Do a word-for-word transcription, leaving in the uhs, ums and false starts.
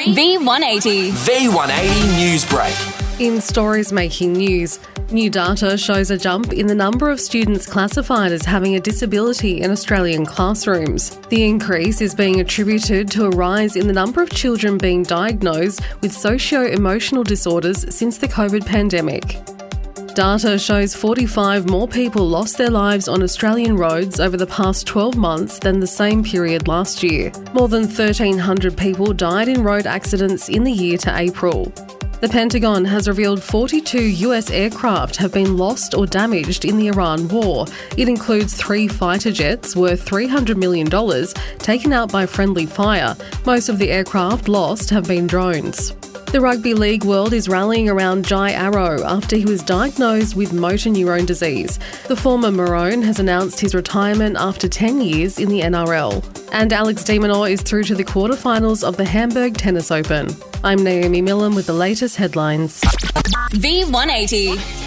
V one eighty. V one eighty News Break. In stories making news, new data shows a jump in the number of students classified as having a disability in Australian classrooms. The increase is being attributed to a rise in the number of children being diagnosed with socio-emotional disorders since the COVID pandemic. Data shows forty-five more people lost their lives on Australian roads over the past twelve months than the same period last year. More than thirteen hundred people died in road accidents in the year to April. The Pentagon has revealed forty-two U S aircraft have been lost or damaged in the Iran war. It includes three fighter jets worth three hundred million dollars taken out by friendly fire. Most of the aircraft lost have been drones. The rugby league world is rallying around Jai Arrow after he was diagnosed with motor neurone disease. The former Maroon has announced his retirement after ten years in the N R L. And Alex de Minaur is through to the quarterfinals of the Hamburg Tennis Open. I'm Naomi Millen with the latest headlines. V one eighty.